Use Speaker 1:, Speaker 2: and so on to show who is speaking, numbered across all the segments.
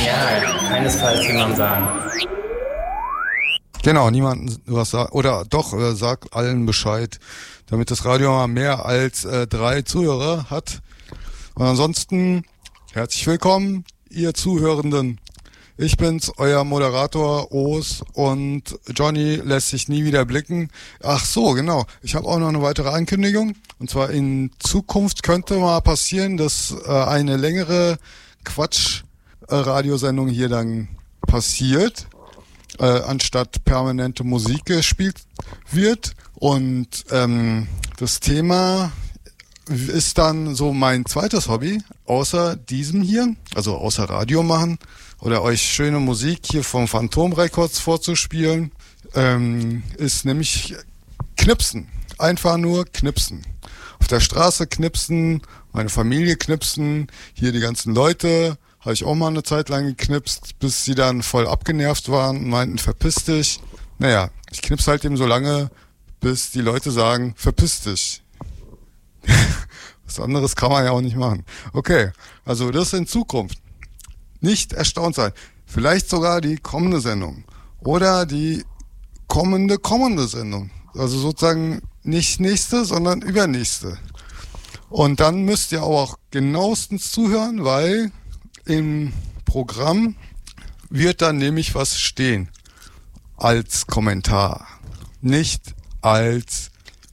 Speaker 1: Ja, keinesfalls jemand sagen.
Speaker 2: Genau, niemandem was sagen. Oder doch, sagt allen Bescheid, damit das Radio mal mehr als 3 Zuhörer hat. Und ansonsten, herzlich willkommen, ihr Zuhörenden. Ich bin's, euer Moderator Oos, und Johnny lässt sich nie wieder blicken. Ach so, genau. Ich habe auch noch eine weitere Ankündigung. Und zwar in Zukunft könnte mal passieren, dass eine längere Quatsch-Radiosendung hier dann passiert, anstatt permanente Musik gespielt wird. Und das Thema ist dann so mein zweites Hobby, außer diesem hier, also außer Radio machen oder euch schöne Musik hier vom Phantom Records vorzuspielen, ist nämlich Knipsen. Einfach nur Knipsen. Auf der Straße knipsen, meine Familie knipsen, hier die ganzen Leute, habe ich auch mal eine Zeit lang geknipst, bis sie dann voll abgenervt waren und meinten, verpiss dich. Naja, ich knips halt eben so lange, bis die Leute sagen, verpiss dich. Was anderes kann man ja auch nicht machen. Okay, also das in Zukunft. Nicht erstaunt sein. Vielleicht sogar die kommende Sendung. Oder die kommende Sendung. Also sozusagen nicht nächste, sondern übernächste. Und dann müsst ihr auch genauestens zuhören, weil im Programm wird dann nämlich was stehen. Als Kommentar. Nicht als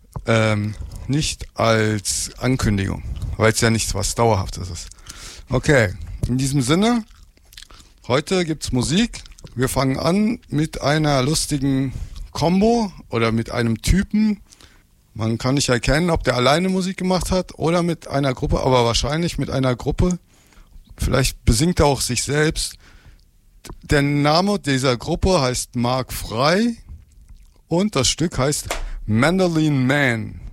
Speaker 2: Ankündigung. Weil es ja nichts was Dauerhaftes ist. Okay, in diesem Sinne, heute gibt's Musik. Wir fangen an mit einer lustigen Combo oder mit einem Typen. Man kann nicht erkennen, ob der alleine Musik gemacht hat oder mit einer Gruppe, aber wahrscheinlich mit einer Gruppe. Vielleicht besingt er auch sich selbst. Der Name dieser Gruppe heißt Mark Frey und das Stück heißt Mandolin Man.